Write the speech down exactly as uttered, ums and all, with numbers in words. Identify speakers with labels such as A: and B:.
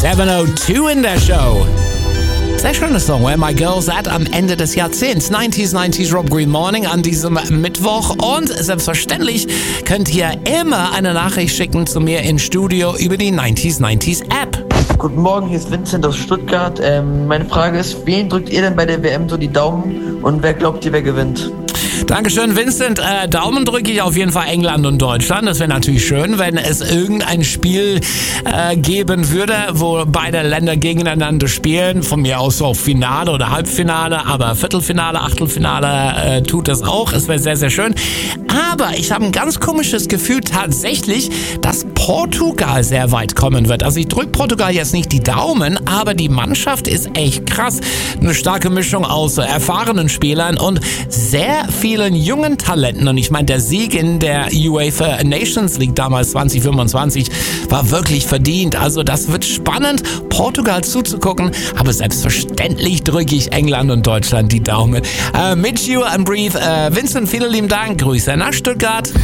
A: sieben Uhr zwei in der Show. Sehr schöner Song, Where My Girls At, am Ende des Jahrzehnts. neunziger neunzig Rob Green Morning an diesem Mittwoch. Und selbstverständlich könnt ihr immer eine Nachricht schicken zu mir ins Studio über die neunziger neunzig App.
B: Guten Morgen, hier ist Vincent aus Stuttgart. Ähm, meine Frage ist, wen drückt ihr denn bei der W M so die Daumen und wer glaubt ihr, wer gewinnt?
A: Dankeschön, Vincent. Äh, Daumen drücke ich auf jeden Fall England und Deutschland. Das wäre natürlich schön, wenn es irgendein Spiel äh, geben würde, wo beide Länder gegeneinander spielen. Von mir aus auch Finale oder Halbfinale, aber Viertelfinale, Achtelfinale äh, tut das auch. Es wäre sehr, sehr schön. Aber ich habe ein ganz komisches Gefühl tatsächlich, dass Portugal sehr weit kommen wird. Also ich drücke Portugal jetzt nicht die Daumen, aber die Mannschaft ist echt krass. Eine starke Mischung aus erfahrenen Spielern und sehr vielen jungen Talenten. Und ich meine, der Sieg in der UEFA Nations League damals zwanzig fünfundzwanzig war wirklich verdient. Also das wird spannend, Portugal zuzugucken. Aber selbstverständlich drücke ich England und Deutschland die Daumen. Äh, mit You and Breathe. Äh, Vincent, vielen lieben Dank. Grüße nach Stuttgart.